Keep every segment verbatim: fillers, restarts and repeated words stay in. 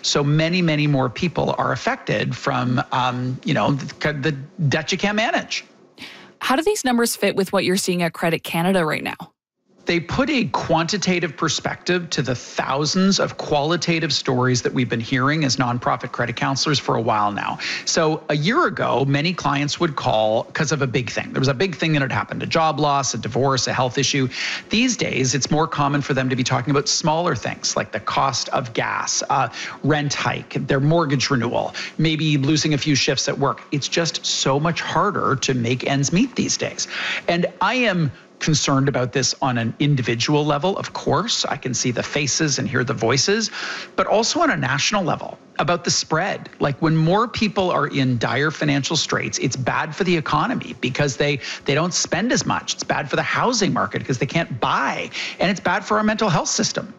So many, many more people are affected from, um, you know, the, the debt you can't manage. How do these numbers fit with what you're seeing at Credit Canada right now? They put a quantitative perspective to the thousands of qualitative stories that we've been hearing as nonprofit credit counselors for a while now. So a year ago, many clients would call because of a big thing. There was a big thing that had happened, a job loss, a divorce, a health issue. These days, it's more common for them to be talking about smaller things like the cost of gas, uh, rent hike, their mortgage renewal, maybe losing a few shifts at work. It's just so much harder to make ends meet these days. And I am concerned about this on an individual level, of course. I can see the faces and hear the voices, but also on a national level about the spread. Like when more people are in dire financial straits, it's bad for the economy because they, they don't spend as much. It's bad for the housing market because they can't buy, and it's bad for our mental health system.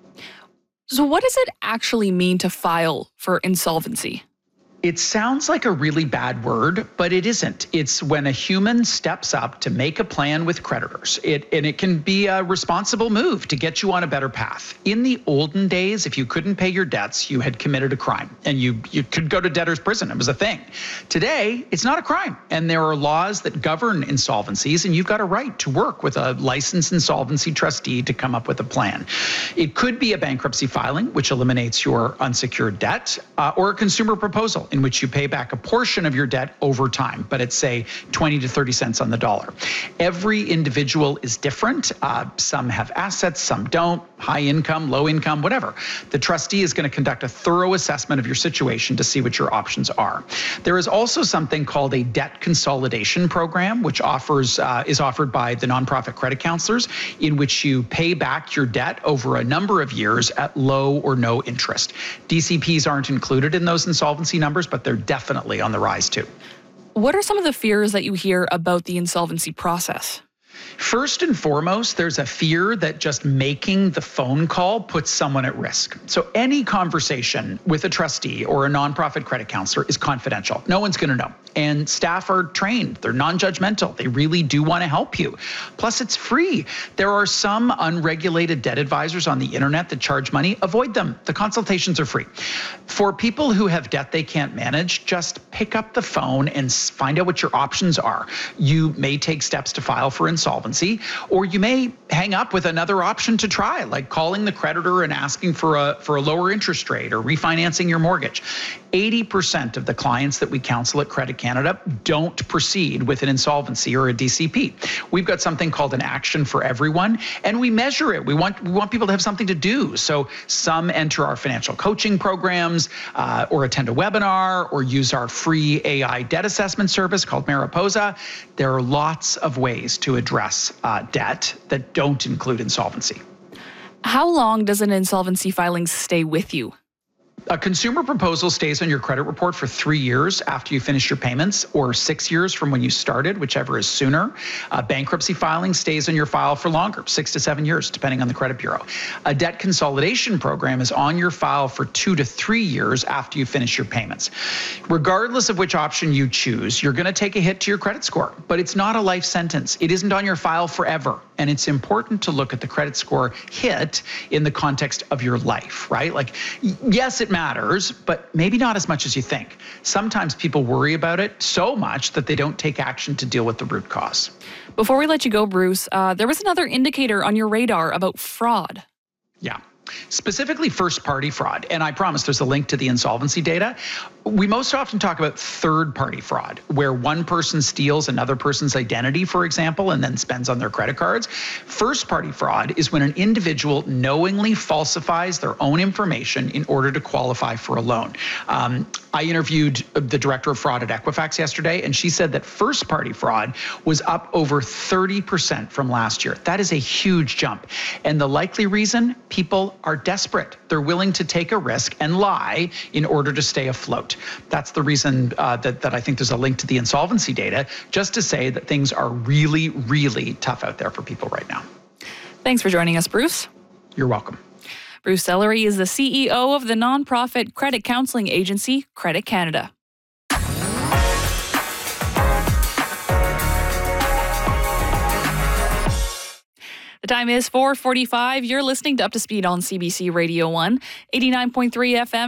So what does it actually mean to file for insolvency? It sounds like a really bad word, but it isn't. It's when a human steps up to make a plan with creditors. It, and it can be a responsible move to get you on a better path. In the olden days, if you couldn't pay your debts, you had committed a crime and you, you could go to debtor's prison. It was a thing. Today, it's not a crime. And there are laws that govern insolvencies, and you've got a right to work with a licensed insolvency trustee to come up with a plan. It could be a bankruptcy filing, which eliminates your unsecured debt, uh, or a consumer proposal in which you pay back a portion of your debt over time, but it's say twenty to thirty cents on the dollar. Every individual is different. Uh, some have assets, some don't, high income, low income, whatever. The trustee is going to conduct a thorough assessment of your situation to see what your options are. There is also something called a debt consolidation program, which offers uh, is offered by the nonprofit credit counselors, in which you pay back your debt over a number of years at low or no interest. D C Ps aren't included in those insolvency numbers, but they're definitely on the rise too. What are some of the fears that you hear about the insolvency process? First and foremost, there's a fear that just making the phone call puts someone at risk. So any conversation with a trustee or a nonprofit credit counselor is confidential. No one's going to know. And staff are trained. They're non-judgmental. They really do want to help you. Plus, it's free. There are some unregulated debt advisors on the internet that charge money. Avoid them. The consultations are free. For people who have debt they can't manage, just pick up the phone and find out what your options are. You may take steps to file for insolvency, or you may hang up with another option to try, like calling the creditor and asking for a for a lower interest rate or refinancing your mortgage. eighty percent of the clients that we counsel at Credit Canada don't proceed with an insolvency or a D C P. We've got something called an action for everyone, and we measure it. We want we want people to have something to do. So some enter our financial coaching programs, uh, or attend a webinar, or use our free A I debt assessment service called Mariposa. There are lots of ways to address uh, debt that don't include insolvency. How long does an insolvency filing stay with you? A consumer proposal stays on your credit report for three years after you finish your payments, or six years from when you started, whichever is sooner. A bankruptcy filing stays on your file for longer, six to seven years, depending on the credit bureau. A debt consolidation program is on your file for two to three years after you finish your payments. Regardless of which option you choose, you're going to take a hit to your credit score, but it's not a life sentence. It isn't on your file forever. And it's important to look at the credit score hit in the context of your life, right? Like, yes, it matters, but maybe not as much as you think. Sometimes people worry about it so much that they don't take action to deal with the root cause. Before we let you go, Bruce, uh, there was another indicator on your radar about fraud. Yeah. Specifically first-party fraud, and I promise there's a link to the insolvency data. We most often talk about third-party fraud, where one person steals another person's identity, for example, and then spends on their credit cards. First-party fraud is when an individual knowingly falsifies their own information in order to qualify for a loan. Um, I interviewed the director of fraud at Equifax yesterday, and she said that first-party fraud was up over thirty percent from last year. That is a huge jump. And the likely reason? People are desperate. They're willing to take a risk and lie in order to stay afloat. That's the reason uh, that, that I think there's a link to the insolvency data, just to say that things are really, really tough out there for people right now. Thanks for joining us, Bruce. You're welcome. Bruce Ellery is the C E O of the nonprofit credit counseling agency, Credit Canada. The time is four forty-five. You're listening to Up to Speed on C B C Radio one, eighty-nine point three F M.